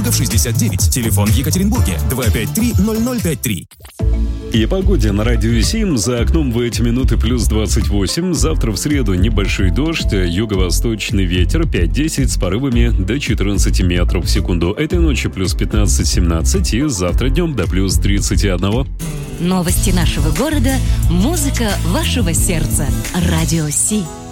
Жуков 69. Телефон в Екатеринбурге 253-0053. И о погоде на радио 7. За окном в эти минуты плюс 28. Завтра в среду небольшой дождь, юго-восточный ветер 5-10 с порывами до 14 метров в секунду. Этой ночью плюс 15-17 и завтра днем до плюс 31. Новости нашего города, музыка вашего сердца. Радио Си.